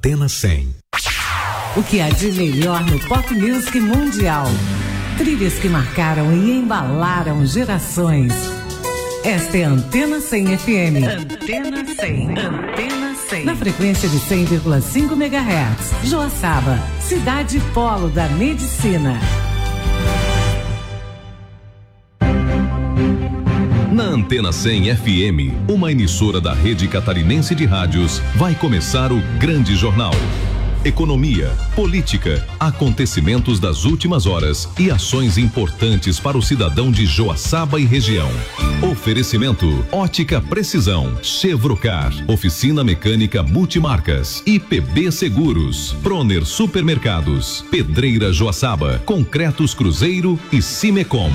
Antena 100. O que há de melhor no pop music mundial? Trilhas que marcaram e embalaram gerações. Esta é a Antena 100 FM. Antena 100. Antena 100. Na frequência de 100,5 MHz. Joaçaba, cidade polo da medicina. Na Antena 100 FM, uma emissora da Rede Catarinense de Rádios, vai começar o Grande Jornal. Economia, política, acontecimentos das últimas horas e ações importantes para o cidadão de Joaçaba e região. Oferecimento: Ótica Precisão, Chevrocar, Oficina Mecânica Multimarcas, IPB Seguros, Proner Supermercados, Pedreira Joaçaba, Concretos Cruzeiro e Cimecom.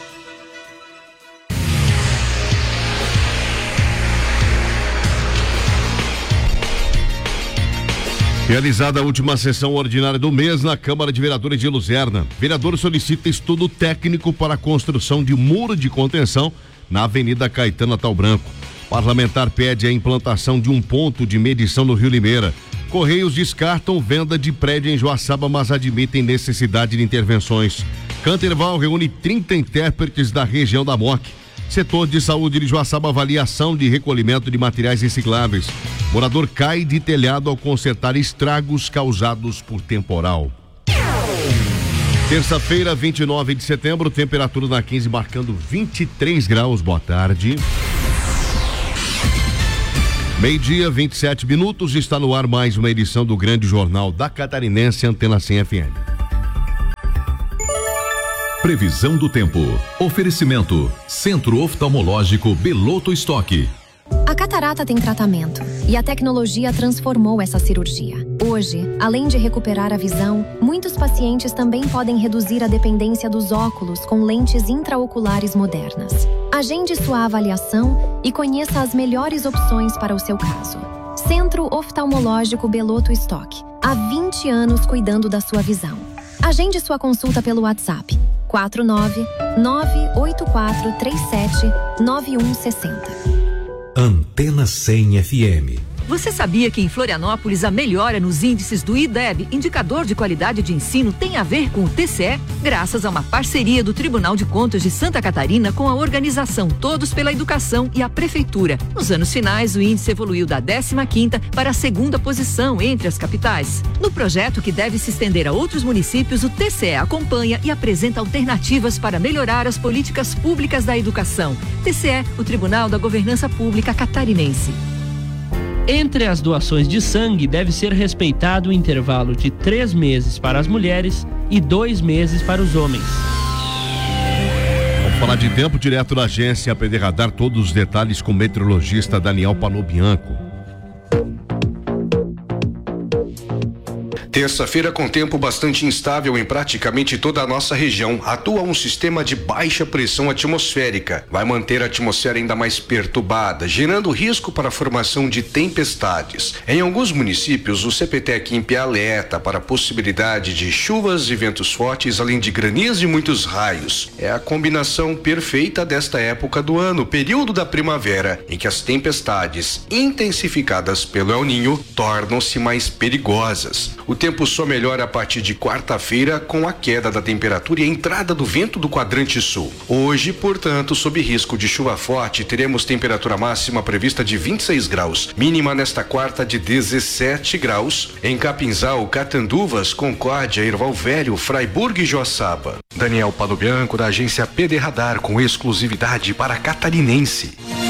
Realizada a última sessão ordinária do mês na Câmara de Vereadores de Luzerna, vereador solicita estudo técnico para a construção de muro de contenção na Avenida Caetano Tal Branco. Parlamentar pede a implantação de um ponto de medição no Rio Limeira. Correios descartam venda de prédio em Joaçaba, mas admitem necessidade de intervenções. Canterval reúne 30 intérpretes da região da MOC. Setor de saúde de Joaçaba, avaliação de recolhimento de materiais recicláveis. Morador cai de telhado ao consertar estragos causados por temporal. Terça-feira, 29 de setembro, temperatura na 15 marcando 23 graus. Boa tarde. Meio-dia, 27 minutos, está no ar mais uma edição do Grande Jornal da Catarinense, Antena 100 FM. Previsão do tempo. Oferecimento: Centro Oftalmológico Beloto Estoque. A catarata tem tratamento e a tecnologia transformou essa cirurgia. Hoje, além de recuperar a visão, muitos pacientes também podem reduzir a dependência dos óculos com lentes intraoculares modernas. Agende sua avaliação e conheça as melhores opções para o seu caso. Centro Oftalmológico Beloto Estoque. Há 20 anos cuidando da sua visão. Agende sua consulta pelo WhatsApp 49984379160. Antena 100 FM. Você sabia que em Florianópolis a melhora nos índices do IDEB, indicador de qualidade de ensino, tem a ver com o TCE? Graças a uma parceria do Tribunal de Contas de Santa Catarina com a organização Todos pela Educação e a Prefeitura. Nos anos finais, o índice evoluiu da 15ª para a 2ª posição entre as capitais. No projeto, que deve se estender a outros municípios, o TCE acompanha e apresenta alternativas para melhorar as políticas públicas da educação. TCE, o Tribunal da Governança Pública Catarinense. Entre as doações de sangue, deve ser respeitado o intervalo de 3 meses para as mulheres e 2 meses para os homens. Vamos falar de tempo direto da agência APD Radar, todos os detalhes com o meteorologista Daniel Panobianco. Terça-feira com tempo bastante instável em praticamente toda a nossa região. Atua um sistema de baixa pressão atmosférica. Vai manter a atmosfera ainda mais perturbada, gerando risco para a formação de tempestades. Em alguns municípios, o CPTEC alerta para a possibilidade de chuvas e ventos fortes, além de granizo e muitos raios. É a combinação perfeita desta época do ano, período da primavera, em que as tempestades, intensificadas pelo El Niño, tornam-se mais perigosas. O tempo só melhora a partir de quarta-feira, com a queda da temperatura e a entrada do vento do quadrante sul. Hoje, portanto, sob risco de chuva forte, teremos temperatura máxima prevista de 26 graus, mínima nesta quarta de 17 graus, em Capinzal, Catanduvas, Concórdia, Erval Velho, Fraiburgo e Joaçaba. Daniel Panobianco, da agência APD Radar, com exclusividade para Catarinense.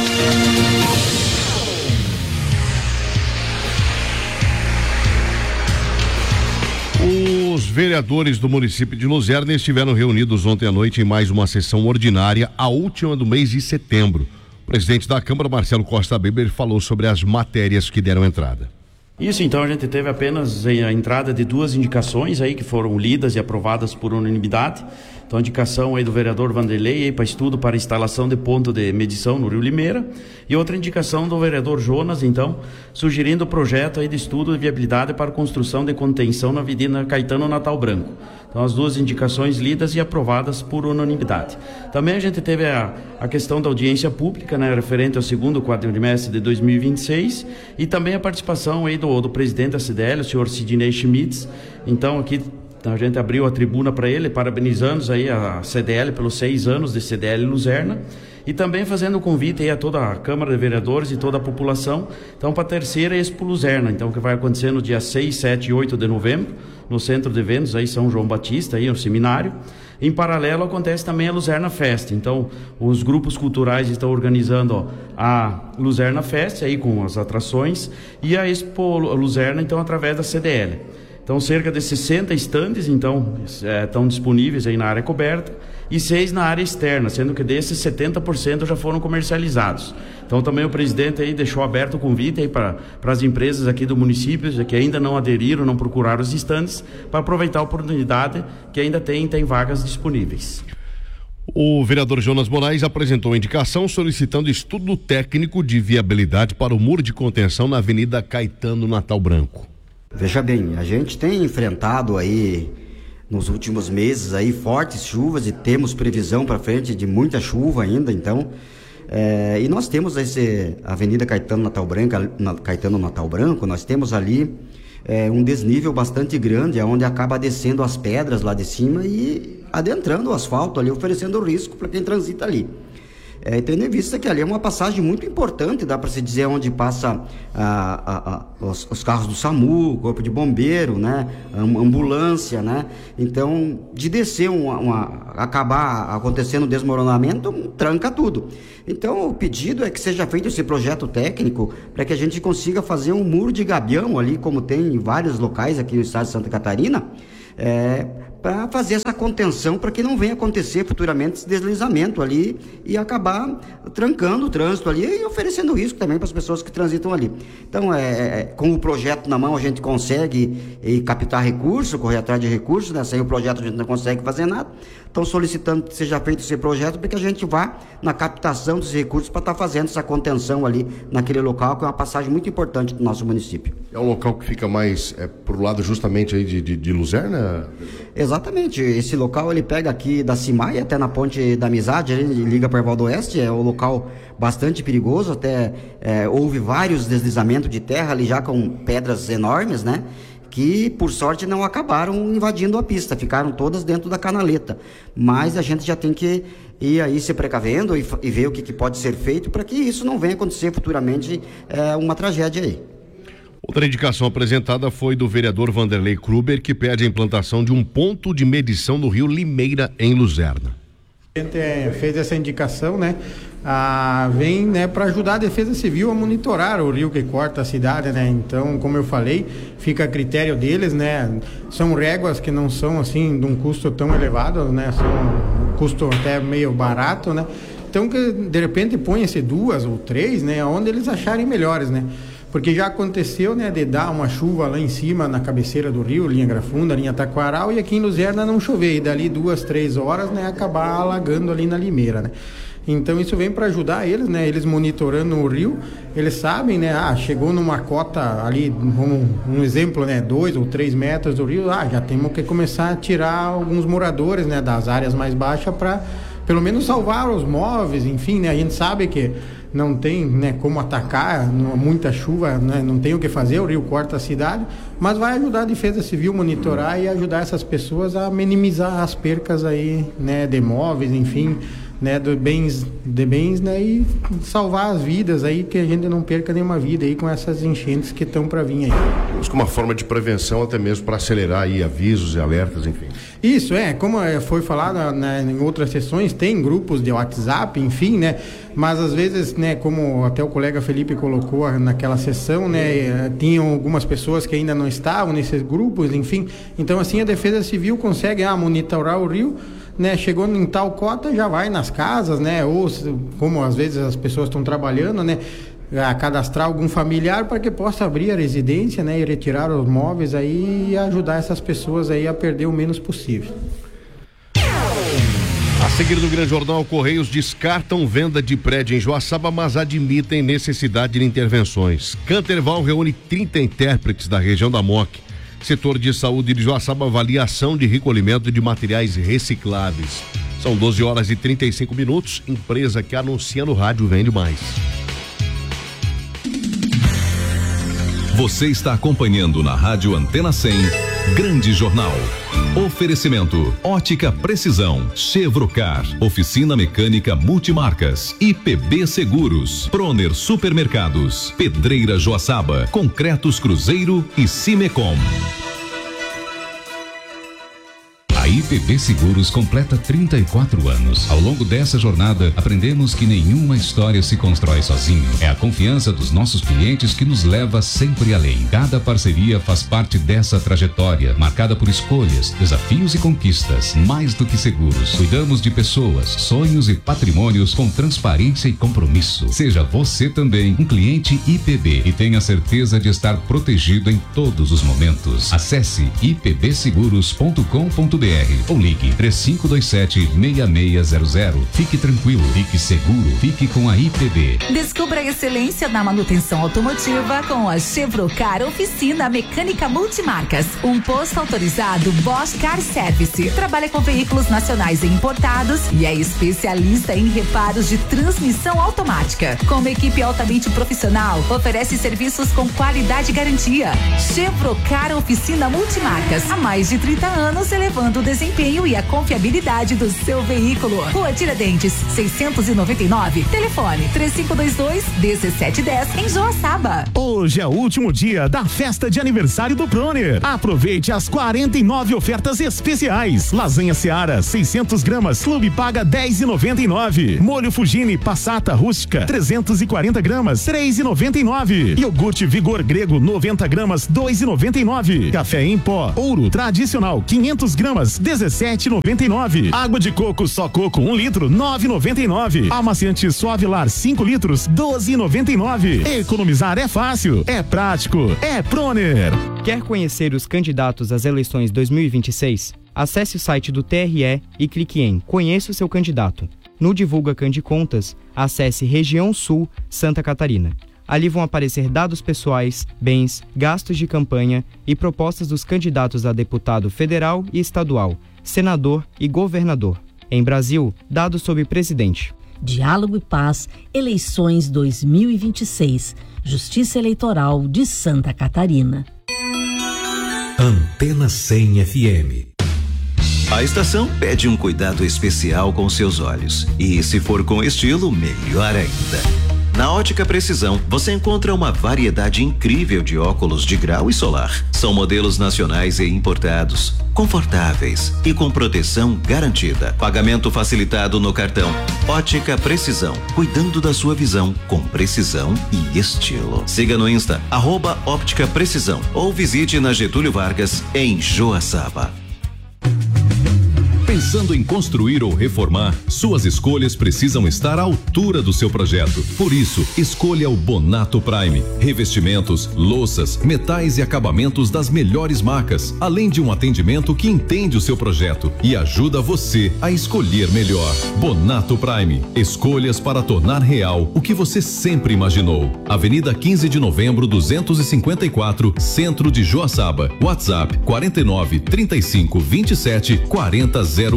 Os vereadores do município de Luzerna estiveram reunidos ontem à noite em mais uma sessão ordinária, a última do mês de setembro. O presidente da Câmara, Marcelo Costa Beber, falou sobre as matérias que deram entrada. Isso, então, a gente teve apenas a entrada de 2 indicações aí que foram lidas e aprovadas por unanimidade. Então, a indicação aí do vereador Vanderlei para estudo para instalação de ponto de medição no Rio Limeira, e outra indicação do vereador Jonas, então, sugerindo o projeto aí de estudo de viabilidade para construção de contenção na Avenida Caetano Natal Branco. Então, as duas indicações lidas e aprovadas por unanimidade. Também a gente teve a questão da audiência pública, né, referente ao segundo quadrimestre de 2026, e também a participação aí do presidente da CDL, o senhor Sidney Schmitz. Então, aqui a gente abriu a tribuna para ele, parabenizando aí a CDL pelos 6 anos de CDL Luzerna, e também fazendo um convite aí a toda a Câmara de Vereadores e toda a população, então, para a terceira Expo Luzerna, então, que vai acontecer no dia 6, 7 e 8 de novembro, no Centro de Eventos aí São João Batista, aí no seminário. Em paralelo acontece também a Luzerna Fest. Então, os grupos culturais estão organizando a Luzerna Fest aí com as atrações, e a Expo Luzerna, então, através da CDL. Então, cerca de 60 estandes, então, estão disponíveis aí na área coberta, e 6 na área externa, sendo que desses 70% já foram comercializados. Então, também o presidente aí deixou aberto o convite aí para as empresas aqui do município que ainda não aderiram, não procuraram os estandes, para aproveitar a oportunidade que ainda tem vagas disponíveis. O vereador Jonas Moraes apresentou a indicação solicitando estudo técnico de viabilidade para o muro de contenção na Avenida Caetano Natal Branco. Veja bem, a gente tem enfrentado aí nos últimos meses aí fortes chuvas, e temos previsão para frente de muita chuva ainda, então, e nós temos esse Avenida Caetano Natal Branco, nós temos ali um desnível bastante grande, onde acaba descendo as pedras lá de cima e adentrando o asfalto ali, oferecendo risco para quem transita ali. Tendo em vista que ali é uma passagem muito importante, dá para se dizer, onde passa os carros do SAMU, corpo de bombeiro, né, ambulância, né. Então, de descer acabar acontecendo um desmoronamento, tranca tudo. Então, o pedido é que seja feito esse projeto técnico para que a gente consiga fazer um muro de gabião ali, como tem em vários locais aqui no estado de Santa Catarina, para fazer essa contenção, para que não venha acontecer futuramente esse deslizamento ali e acabar trancando o trânsito ali e oferecendo risco também para as pessoas que transitam ali. Então, com o projeto na mão, a gente consegue captar recurso, correr atrás de recursos, né? Sem o projeto a gente não consegue fazer nada. Estão solicitando que seja feito esse projeto para que a gente vá na captação dos recursos para estar fazendo essa contenção ali naquele local, que é uma passagem muito importante do nosso município. É um local que fica mais pro lado justamente aí de Luzerna? Exatamente, esse local ele pega aqui da Cimaia até na Ponte da Amizade, ele liga para o Val do Oeste, é um local bastante perigoso, até houve vários deslizamentos de terra ali já com pedras enormes, né? Que por sorte não acabaram invadindo a pista, ficaram todas dentro da canaleta, mas a gente já tem que ir aí se precavendo e ver o que pode ser feito para que isso não venha acontecer futuramente uma tragédia aí. Outra indicação apresentada foi do vereador Vanderlei Kruber, que pede a implantação de um ponto de medição no Rio Limeira, em Luzerna. A gente fez essa indicação, né? Vem, né, para ajudar a Defesa Civil a monitorar o rio que corta a cidade, né? Então, como eu falei, fica a critério deles, né? São réguas que não são assim de um custo tão elevado, né? São um custo até meio barato, né? Então, que de repente põe-se 2 ou 3, né? Onde eles acharem melhores, né? Porque já aconteceu, né, de dar uma chuva lá em cima na cabeceira do rio, linha Grafunda, linha Taquaral, e aqui em Luzerna não chover, e dali 2, 3 horas, né, acabar alagando ali na Limeira, né. Então isso vem para ajudar eles, né, eles monitorando o rio, eles sabem, né, chegou numa cota ali, um exemplo, né, 2 ou 3 metros do rio, já temos que começar a tirar alguns moradores, né, das áreas mais baixas para pelo menos salvar os móveis, enfim, né, a gente sabe que não tem, né, como atacar, muita chuva, né, não tem o que fazer, o rio corta a cidade, mas vai ajudar a Defesa Civil a monitorar e ajudar essas pessoas a minimizar as percas aí, né, de móveis, enfim, né, de bens, né, e salvar as vidas aí, que a gente não perca nenhuma vida aí com essas enchentes que estão para vir aí. Busca uma forma de prevenção até mesmo para acelerar aí avisos e alertas, enfim. Isso, como foi falado, né, em outras sessões, tem grupos de WhatsApp, enfim, né, mas às vezes, né, como até o colega Felipe colocou naquela sessão, né, tinham algumas pessoas que ainda não estavam nesses grupos, enfim, então assim a Defesa Civil consegue monitorar o rio, né, chegou em tal cota, já vai nas casas, né, ou como às vezes as pessoas estão trabalhando, né, a cadastrar algum familiar para que possa abrir a residência, né, e retirar os móveis aí e ajudar essas pessoas aí a perder o menos possível. A seguir do Grande Jornal, Correios descartam venda de prédio em Joaçaba, mas admitem necessidade de intervenções. Canterval reúne 30 intérpretes da região da MOC. Setor de saúde de Joaçaba avalia ação de recolhimento de materiais recicláveis. São 12h35. Empresa que anuncia no rádio vende mais. Você está acompanhando na Rádio Antena 100, Grande Jornal. Oferecimento: Ótica Precisão, Chevrocar, Oficina Mecânica Multimarcas, IPB Seguros, Proner Supermercados, Pedreira Joaçaba, Concretos Cruzeiro e Cimecom. A IPB Seguros completa 34 anos. Ao longo dessa jornada, aprendemos que nenhuma história se constrói sozinho. É a confiança dos nossos clientes que nos leva sempre além. Cada parceria faz parte dessa trajetória, marcada por escolhas, desafios e conquistas. Mais do que seguros, cuidamos de pessoas, sonhos e patrimônios com transparência e compromisso. Seja você também um cliente IPB e tenha certeza de estar protegido em todos os momentos. Acesse ipbseguros.com.br ou ligue 3527-6600. Fique tranquilo, fique seguro, fique com a IPB. Descubra a excelência na manutenção automotiva com a Chevrocar Oficina Mecânica Multimarcas. Um posto autorizado Bosch Car Service. Trabalha com veículos nacionais e importados e é especialista em reparos de transmissão automática. Com uma equipe altamente profissional, oferece serviços com qualidade e garantia. Chevrocar Oficina Multimarcas. Há mais de 30 anos, elevando o desempenho e a confiabilidade do seu veículo. Rua Tiradentes, 699. Telefone 3522-1710 em Joaçaba. Hoje é o último dia da festa de aniversário do Proner. Aproveite as 49 ofertas especiais. Lasanha Seara, 600 gramas, clube paga R$10,99. Molho Fugini Passata Rústica, 340 gramas, R$3,99. Iogurte Vigor Grego, 90 gramas, R$2,99. Café em pó Ouro Tradicional, 500 gramas, R$17,99. Água de coco só coco 1 litro, R$9,99. Amaciante Suavilar 5 litros, R$12,99. Economizar é fácil, é prático, é Proner. Quer conhecer os candidatos às eleições 2026? Acesse o site do TRE e clique em Conheça o seu candidato. No Divulga Candicontas, acesse Região Sul, Santa Catarina. Ali vão aparecer dados pessoais, bens, gastos de campanha e propostas dos candidatos a deputado federal e estadual, senador e governador. Em Brasil, dados sobre presidente. Diálogo e Paz, eleições 2026, Justiça Eleitoral de Santa Catarina. Antena 100 FM. A estação pede um cuidado especial com seus olhos. E se for com estilo, melhor ainda. Na Ótica Precisão, você encontra uma variedade incrível de óculos de grau e solar. São modelos nacionais e importados, confortáveis e com proteção garantida. Pagamento facilitado no cartão. Ótica Precisão, cuidando da sua visão com precisão e estilo. Siga no Insta, @Óptica Precisão, ou visite na Getúlio Vargas, em Joaçaba. Pensando em construir ou reformar, suas escolhas precisam estar à altura do seu projeto. Por isso, escolha o Bonato Prime. Revestimentos, louças, metais e acabamentos das melhores marcas, além de um atendimento que entende o seu projeto e ajuda você a escolher melhor. Bonato Prime. Escolhas para tornar real o que você sempre imaginou. Avenida 15 de Novembro, 254, Centro de Joaçaba. WhatsApp 49 35 27 40 01.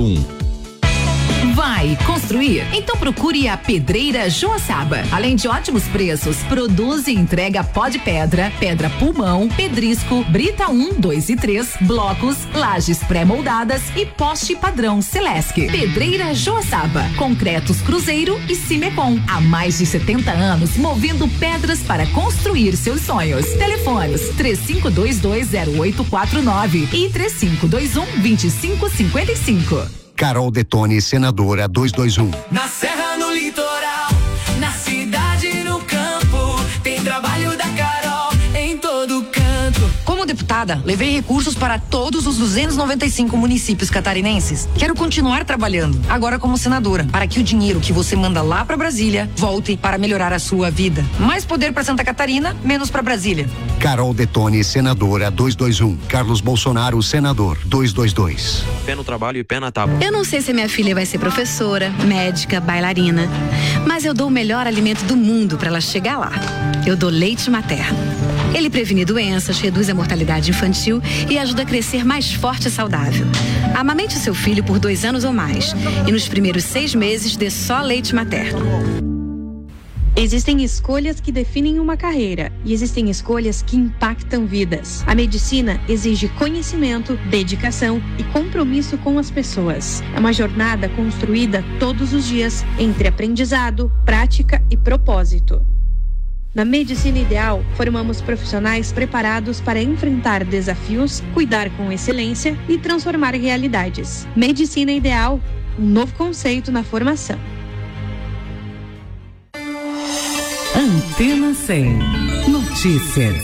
Vai construir? Então procure a Pedreira Joaçaba. Além de ótimos preços, produz e entrega pó de pedra, pedra pulmão, pedrisco, brita 1, 2 e 3, blocos, lajes pré-moldadas e poste padrão Celesc. Pedreira Joaçaba, Concretos Cruzeiro e Cimecom. Há mais de 70 anos movendo pedras para construir seus sonhos. Telefones 35220849 e 3521-2555. Carol Detone, senadora 221. Na serra, no litoral, na cidade, no campo, tem trabalho da Carol em todo canto. Como deputada, levei recursos para todos os 295 municípios catarinenses. Quero continuar trabalhando, agora como senadora, para que o dinheiro que você manda lá para Brasília volte para melhorar a sua vida. Mais poder para Santa Catarina, menos para Brasília. Carol Detoni, senadora 221. Carlos Bolsonaro, senador 222. Pé no trabalho e pé na tábua. Eu não sei se minha filha vai ser professora, médica, bailarina, mas eu dou o melhor alimento do mundo para ela chegar lá. Eu dou leite materno. Ele previne doenças, reduz a mortalidade infantil e ajuda a crescer mais forte e saudável. Amamente seu filho por 2 anos ou mais e nos primeiros 6 meses dê só leite materno. Existem escolhas que definem uma carreira e existem escolhas que impactam vidas. A medicina exige conhecimento, dedicação e compromisso com as pessoas. É uma jornada construída todos os dias entre aprendizado, prática e propósito. Na Medicina Ideal, formamos profissionais preparados para enfrentar desafios, cuidar com excelência e transformar realidades. Medicina Ideal, um novo conceito na formação. Antena 100. Notícias.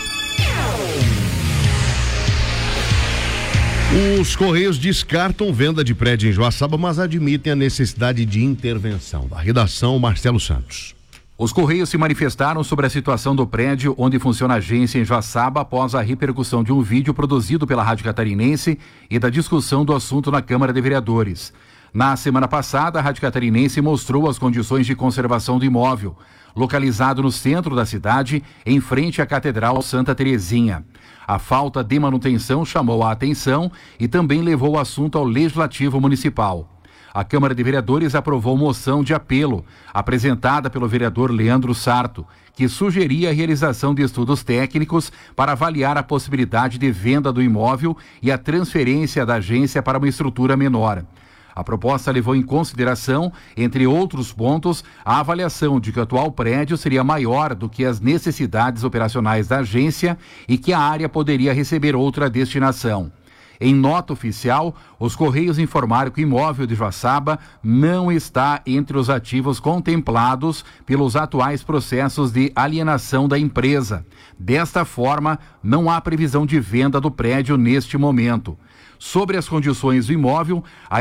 Os Correios descartam venda de prédio em Joaçaba, mas admitem a necessidade de intervenção. Da redação, Marcelo Santos. Os Correios se manifestaram sobre a situação do prédio onde funciona a agência em Joaçaba após a repercussão de um vídeo produzido pela Rádio Catarinense e da discussão do assunto na Câmara de Vereadores. Na semana passada, a Rádio Catarinense mostrou as condições de conservação do imóvel, localizado no centro da cidade, em frente à Catedral Santa Terezinha. A falta de manutenção chamou a atenção e também levou o assunto ao Legislativo Municipal. A Câmara de Vereadores aprovou moção de apelo, apresentada pelo vereador Leandro Sarto, que sugeria a realização de estudos técnicos para avaliar a possibilidade de venda do imóvel e a transferência da agência para uma estrutura menor. A proposta levou em consideração, entre outros pontos, a avaliação de que o atual prédio seria maior do que as necessidades operacionais da agência e que a área poderia receber outra destinação. Em nota oficial, os Correios informaram que o imóvel de Joaçaba não está entre os ativos contemplados pelos atuais processos de alienação da empresa. Desta forma, não há previsão de venda do prédio neste momento. Sobre as condições do imóvel, a